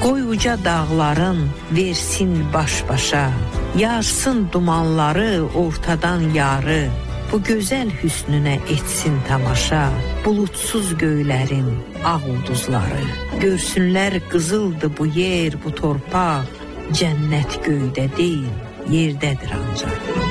Qoy uca dağların versin baş-başa, yarsın dumanları ortadan yarı, bu gözəl hüsnünə etsin tamaşa, bulutsuz göylərin ağ ulduzları. Görsünlər qızıldı bu yer, bu torpaq, cənnət göydə deyil, yerdədir ancaq.